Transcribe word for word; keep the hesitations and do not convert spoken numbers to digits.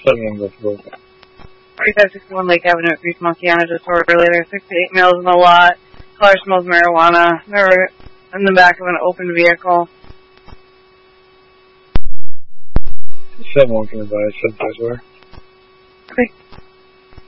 seven one go for it. thirty-five sixty-one Lake Avenue at Grease Monkey on a disorder later. sixty-eight males in the lot. Car smells marijuana. They're in the back of an open vehicle. seven one can advise, subject where?